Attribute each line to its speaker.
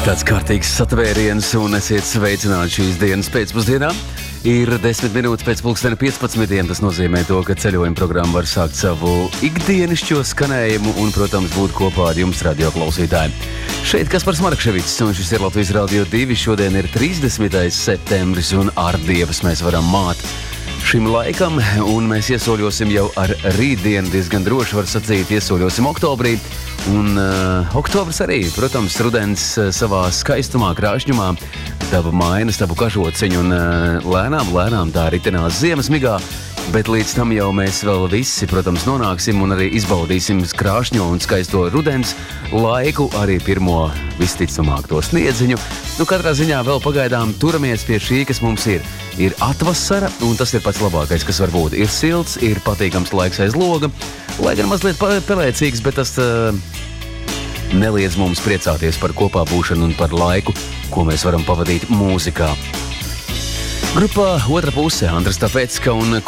Speaker 1: Tāds kārtīgs satvēriens un esiet sveicināti šīs dienas pēcpusdienā. Ir 10 minūtes pēc 15. Tas nozīmē to, ka ceļojuma programma var sākt savu ikdienišķo skanējumu un, protams, būt kopā ar jums, radio klausītāji. Šeit Kaspars Markševics un šis ir Latvijas Radio 2. Šodien ir 30. septembris un ar dievas mēs varam māt šim laikam, un mēs iesoļosim jau ar rītdienu, diezgan droši var sacīt, iesoļosim oktobrī. Un oktobrs arī, protams, rudens savā skaistumā, krāšņumā, dabu mainas, dabu kažociņu un lēnām tā ritinās ziemas migā, bet līdz tam jau mēs vēl visi, protams, nonāksim un arī izbaudīsim krāšņo un skaisto rudens laiku, arī pirmo visticamāk to sniedziņu. Katrā ziņā vēl pagaidām turamies pie šī, kas mums ir. Ir atvasara, un tas ir pats labākais, kas var būt. Ir silts, ir patīkams laiks aiz loga, lai gan mazliet pelēcīgs, bet tas neliedz mums priecāties par kopā būšanu un par laiku, ko mēs varam pavadīt mūzikā. Grupā Otra puse, Andris Tāpecka un